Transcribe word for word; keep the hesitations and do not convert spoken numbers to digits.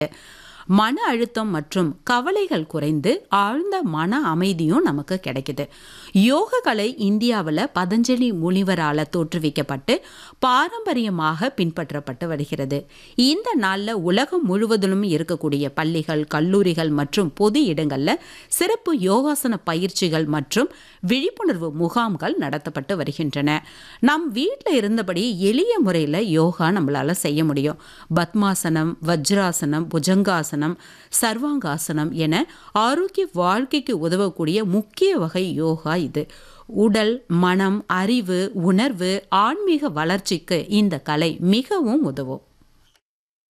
மன அழுத்தம் மற்றும் கவலைகள் குறைந்து ஆழ்ந்த மன அமைதியும் நமக்கு கிடைக்குது. யோக கலை இந்தியாவில் பதஞ்சலி முனிவரால் தோற்றுவிக்கப்பட்டு பாரம்பரியமாக பின்பற்றப்பட்டு வருகிறது. இந்த நாளில் உலகம் முழுவதிலும் இருக்கக்கூடிய பள்ளிகள், கல்லூரிகள் மற்றும் பொது இடங்களில் சிறப்பு யோகாசன பயிற்சிகள் மற்றும் விழிப்புணர்வு முகாம்கள் நடத்தப்பட்டு வருகின்றன. நம் வீட்டில் இருந்தபடி எளிய முறையில் யோகா நம்மளால செய்ய முடியும். பத்மாசனம், வஜ்ராசனம், புஜங்காசனம், சர்வாங்காசனம் என ஆரோக்கிய வாழ்க்கைக்கு உதவக்கூடிய முக்கிய வகை யோகா இது. உடல், மனம், அறிவு, உணர்வு, ஆன்மீக வளர்ச்சிக்கு இந்த கலை மிகவும் உதவும்.